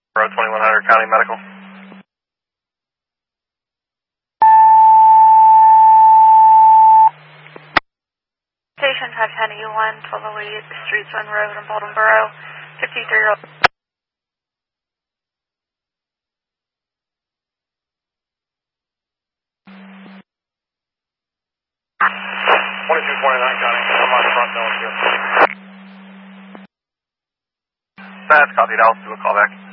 Road 2100 County Medical. Station 510E1, 1208 Streets Run Road in Baldwin-Borough, 53-year-old. 2229 County, I'm on front, no one's here. That's copied, I'll do a call back.